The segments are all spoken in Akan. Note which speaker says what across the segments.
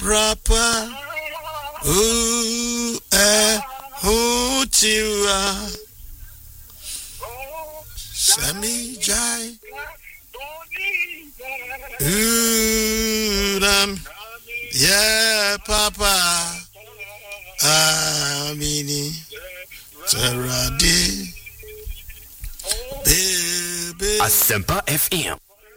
Speaker 1: Rapa. Hutiwa. Sami Jai. Yeah, Papa. Amini. Saradi. Baby.
Speaker 2: Asempa FM.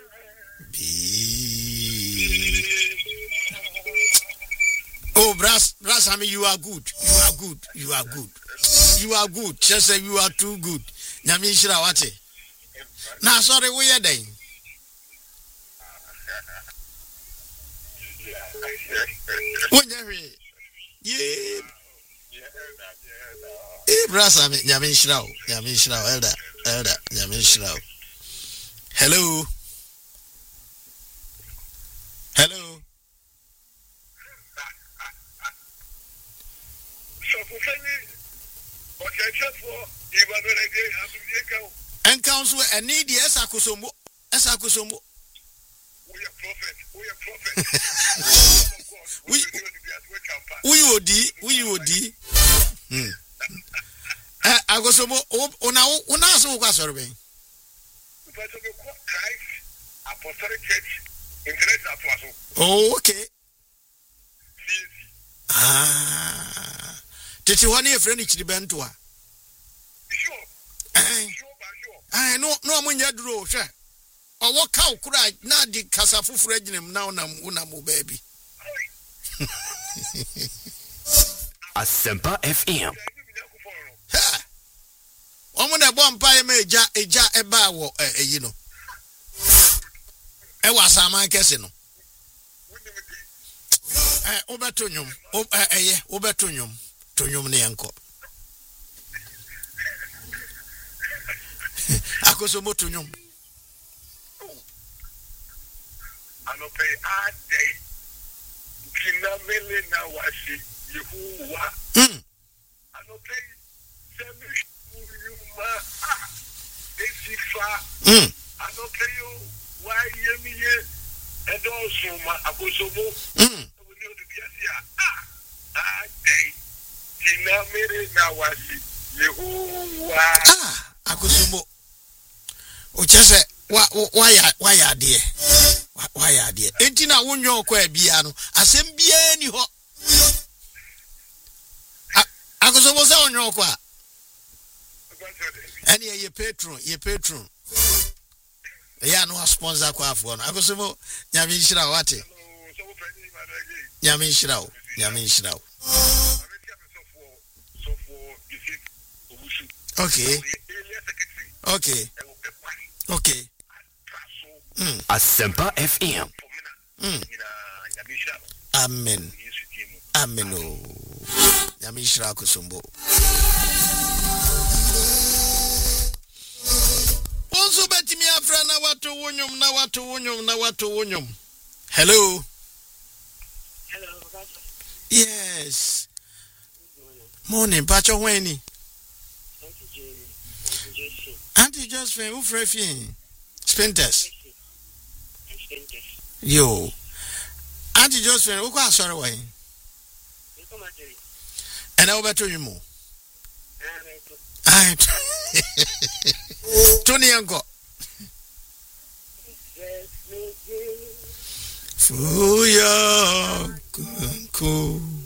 Speaker 1: Oh, Brass, I mean, you are good. Just say you are too good. Nyamishra wate. Nah, sorry, we are then. Yeah. Brass, I mean, Nyamishra, elder, Nyamishra. Hello. And counsel and need the Esakusomo. We are prophet. We would. I go so una so kwa sorbe. Christ Apostolic Church International. Oh, okay. Tete wani e friend Chidibentwa. Sure. No amunya duro hwe. Owo ka okura na di kasafu fraginem na una mo baby.
Speaker 2: Asempa FM.
Speaker 1: Omo na bo mpa me eja eba wo eyi no. E wasa man kese no. Obeto nyum. Obeto nyum. Tonyum ne yanko. Akoso moto nyum. Anope ade. Kinamele na wasi Yehuwa. Anope semuyuma esifa. Anope yo wa yemiye edoso ma akoso mo. Oni odibiasia. Ade. Kinamele na wasi Yehuwa. Akoso Ochese why adie enti na wonyo kwa bia no asem bia ni ho akoso se wonyo kwa ani ye patron ya no sponsor kwa afo no akoso nyame nhira wate nyame nhira Okay.
Speaker 2: Asempa FM.
Speaker 1: Amen. Oh. Yamishra kusumbo. Onso betimi afra na watu wonyom. Hello. Yes. Morning, Pacho Weni. Auntie Josephine, who frefin? Spinters. Yo. Auntie Josephine, who can sorry way? And I'll bet you more. Tony Uncle. Fuya. Cool.